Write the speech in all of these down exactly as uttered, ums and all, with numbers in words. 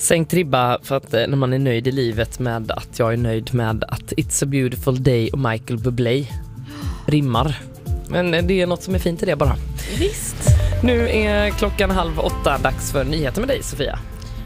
Sänkt ribba för att när man är nöjd i livet med att jag är nöjd med att It's a beautiful day och Michael Bublé rimmar. Men det är något som är fint i det bara. Visst. Nu är klockan halv åtta, dags för nyheter med dig, Sofia.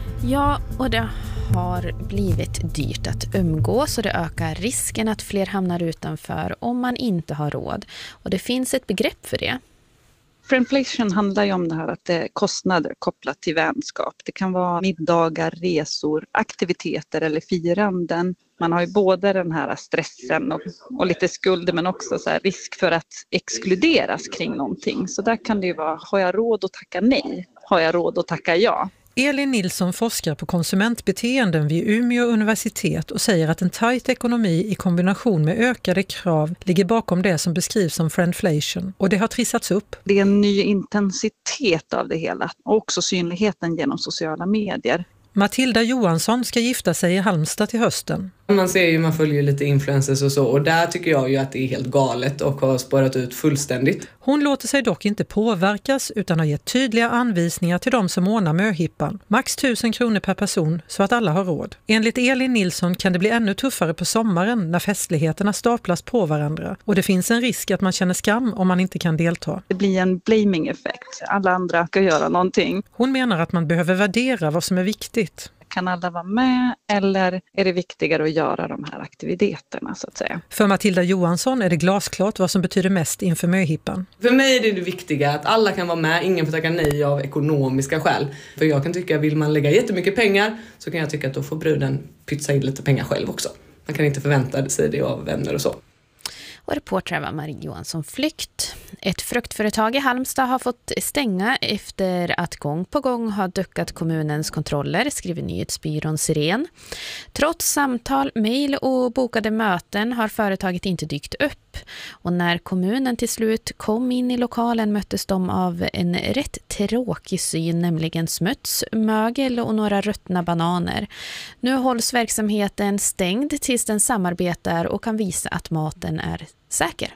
Ja, och det har blivit dyrt att umgås och det ökar risken att fler hamnar utanför om man inte har råd. Och det finns ett begrepp för det. Friendflation handlar ju om det här att det är kostnader kopplat till vänskap. Det kan vara middagar, resor, aktiviteter eller firanden. Man har ju både den här stressen och, och lite skulder men också så här risk för att exkluderas kring någonting. Så där kan det ju vara, har jag råd att tacka nej? Har jag råd att tacka ja? Elin Nilsson forskar på konsumentbeteenden vid Umeå universitet och säger att en tajt ekonomi i kombination med ökade krav ligger bakom det som beskrivs som friendflation, och det har trissats upp. Det är en ny intensitet av det hela och också synligheten genom sociala medier. Matilda Johansson ska gifta sig i Halmstad till hösten. Man ser ju, man följer lite influencers och så, och där tycker jag ju att det är helt galet och har spårat ut fullständigt. Hon låter sig dock inte påverkas utan har gett tydliga anvisningar till de som ordnar möhippan. Max tusen kronor per person så att alla har råd. Enligt Elin Nilsson kan det bli ännu tuffare på sommaren när festligheterna staplas på varandra, och det finns en risk att man känner skam om man inte kan delta. Det blir en blaming-effekt. Alla andra ska göra någonting. Hon menar att man behöver värdera vad som är viktigt. Kan alla vara med eller är det viktigare att göra de här aktiviteterna så att säga? För Matilda Johansson är det glasklart vad som betyder mest inför möhippan. För mig är det det viktiga att alla kan vara med, ingen får tacka nej av ekonomiska skäl. För jag kan tycka att vill man lägga jättemycket pengar så kan jag tycka att då får bruden pytsa in lite pengar själv också. Man kan inte förvänta sig det av vänner och så. Och reporter var Marie Johansson Flykt. Ett fruktföretag i Halmstad har fått stänga efter att gång på gång har duckat kommunens kontroller, skriver nyhetsbyrån Siren. Trots samtal, mejl och bokade möten har företaget inte dykt upp. Och när kommunen till slut kom in i lokalen möttes de av en rätt tråkig syn, nämligen smuts, mögel och några ruttna bananer. Nu hålls verksamheten stängd tills den samarbetar och kan visa att maten är säker.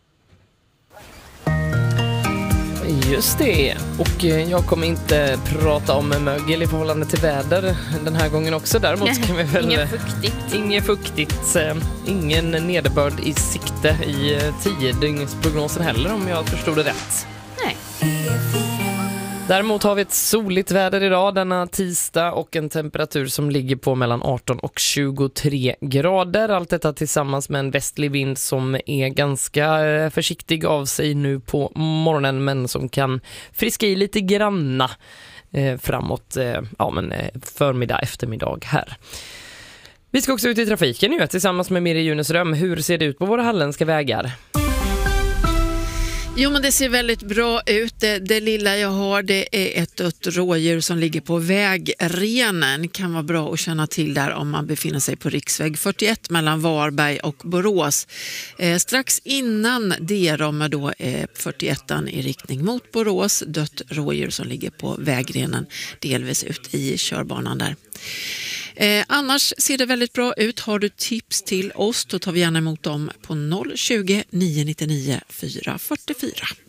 Just det, och jag kommer inte prata om mögel i förhållande till väder den här gången också. Däremot kan vi väl... Inget fuktigt. Inget fuktigt, ingen nederbörd i sikte i tio-dygnsprognosen heller, om jag förstod det rätt. Nej. Däremot har vi ett soligt väder idag denna tisdag och en temperatur som ligger på mellan arton och tjugotre grader. Allt detta tillsammans med en västlig vind som är ganska försiktig av sig nu på morgonen, men som kan friska i lite granna eh, framåt eh, ja, men, eh, förmiddag, eftermiddag här. Vi ska också ut i trafiken nu tillsammans med Mirre Junesröm. Hur ser det ut på våra halländska vägar? Jo, men det ser väldigt bra ut. Det, det lilla jag har, det är ett dött rådjur som ligger på vägrenen. Kan vara bra att känna till där om man befinner sig på riksväg fyrtioett mellan Varberg och Borås. Eh, strax innan Derom då är fyrtioettan i riktning mot Borås. Dött rådjur som ligger på vägrenen, delvis ut i körbanan där. Eh, annars ser det väldigt bra ut. Har du tips till oss, då tar vi gärna emot dem på noll tjugo, nio nio nio, fyra fyra fyra.